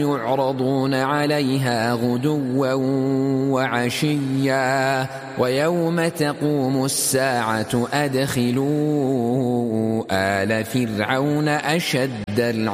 يعرضون عليها غدوا وعشيا ويوم تقوم الساعة أدخلوا آل فرعون أشد العذاب